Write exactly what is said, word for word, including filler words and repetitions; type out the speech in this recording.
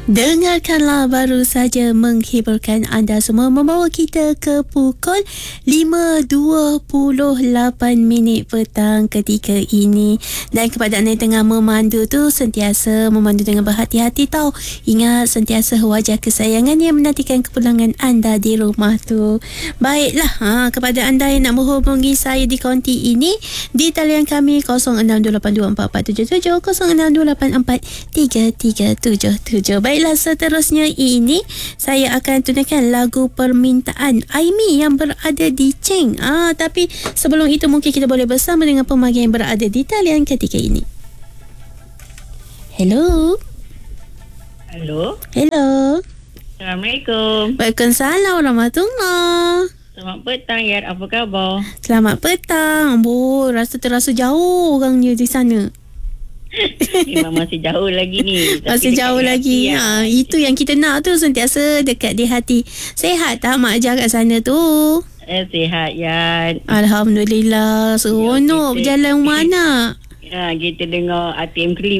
Dengarkanlah baru saja menghiburkan anda semua, membawa kita ke pukul lima dua puluh lapan minit petang ketika ini. Dan kepada anda yang tengah memandu tu, sentiasa memandu dengan berhati-hati tau. Ingat, sentiasa wajah kesayangan yang menantikan kepulangan anda di rumah tu. Baiklah, ha, kepada anda yang nak menghubungi saya di konti ini, di talian kami kosong enam dua lapan dua empat empat tujuh tujuh, kosong enam dua lapan empat tiga tiga tujuh tujuh. Baiklah, seterusnya ini saya akan tunaikan lagu permintaan Aimi yang berada di Cheng. Ah, tapi sebelum itu mungkin kita boleh bersama dengan pemanggil yang berada di talian ketika ini. Hello. Hello. Hello. Assalamualaikum. Waalaikumsalam warahmatullahi. Selamat petang, Yar. Apa khabar? Selamat petang. Bo, rasa terasa jauh orangnya di sana. Memang masih jauh lagi ni. Masih jauh lagi. Ha, itu yang kita nak tu, sentiasa dekat di hati. Sehat tak Mak Jah kat sana tu? Eh, sihat, Yan. Alhamdulillah. Seronok berjalan mana? Ya, kita dengar A T M Clip